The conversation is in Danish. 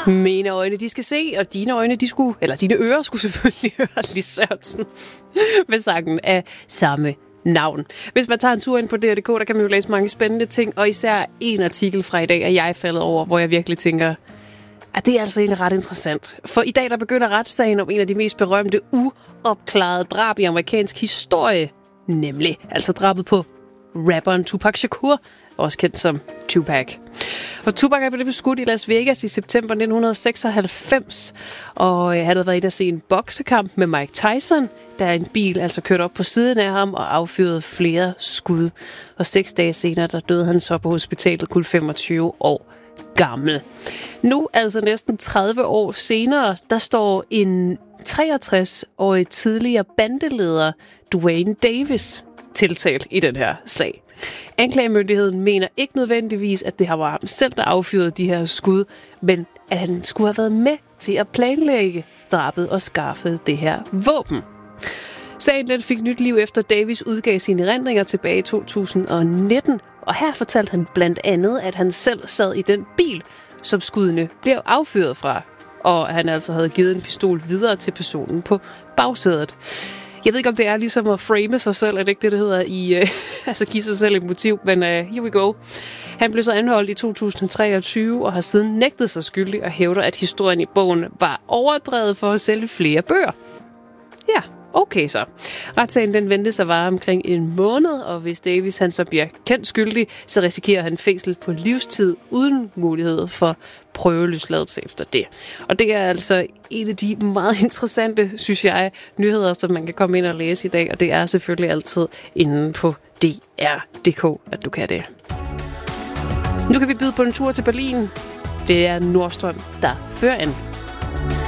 Mine øjne, de skal se, og dine øjne, dine ører skulle selvfølgelig høre Lis Sørensen med sangen af samme navn. Hvis man tager en tur ind på DR.dk, der kan man jo læse mange spændende ting, og især en artikel fra i dag, er jeg faldet over, hvor jeg virkelig tænker, at det er altså egentlig ret interessant. For i dag, der begynder retssagen om en af de mest berømte uopklarede drab i amerikansk historie, nemlig altså drabet på rapperen Tupac Shakur, også kendt som Tupac. Og Tupac er blevet skudt i Las Vegas i september 1996, og han havde været inde at se en boksekamp med Mike Tyson, da en bil altså kørte op på siden af ham og affyrede flere skud. Og 6 dage senere, der døde han så på hospitalet, kun 25 år gammel. Nu, altså næsten 30 år senere, der står en 63-årig tidligere bandeleder, Duane Davis, tiltalt i den her sag. Anklagemyndigheden mener ikke nødvendigvis, at det var ham selv, der affyrede de her skud, men at han skulle have været med til at planlægge drabet og skaffe det her våben. Sagen den fik nyt liv efter Davis udgav sine erindringer tilbage i 2019, og her fortalte han blandt andet, at han selv sad i den bil, som skuddene blev affyret fra, og han altså havde givet en pistol videre til personen på bagsædet. Jeg ved ikke, om det er ligesom at frame sig selv, er det ikke det hedder i, altså give sig selv et motiv, men here we go. Han blev så anholdt i 2023 og har siden nægtet sig skyldig og hævder, at historien i bogen var overdrevet for at sælge flere bøger. Ja, okay så. Retssagen den ventes at vare omkring en måned, og hvis Davis han så bliver kendt skyldig, så risikerer han fængsel på livstid uden mulighed for prøveløsladelse efter det. Og det er altså en af de meget interessante, synes jeg, nyheder, som man kan komme ind og læse i dag, og det er selvfølgelig altid inde på DR.dk, at du kan det. Nu kan vi byde på en tur til Berlin. Det er Nordstrøm, der fører an.